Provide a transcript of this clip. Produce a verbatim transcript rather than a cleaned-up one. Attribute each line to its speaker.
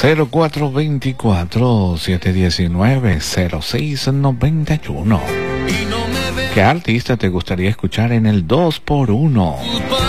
Speaker 1: cero cuatro dos cuatro, siete uno nueve, cero seis nueve uno. ¿Qué artista te gustaría escuchar en el dos por uno?